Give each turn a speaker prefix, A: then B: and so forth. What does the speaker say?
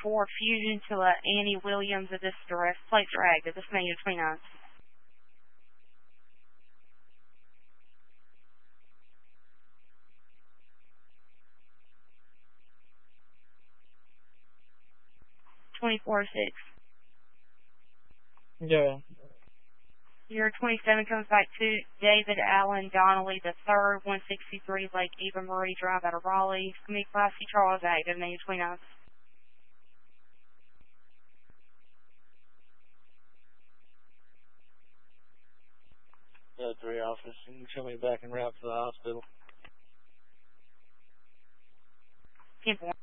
A: 4 Fusion to Annie Williams at this direct. Plates are active. This May 29th. $24.06.
B: Yeah.
A: Year 27 comes back to David Allen Donnelly III, 163 Lake Eva Marie Drive out of Raleigh. Commit Class C Charles active, May 29th.
B: Yeah, 3 office. You can show me back en route to the hospital.
A: 10-4.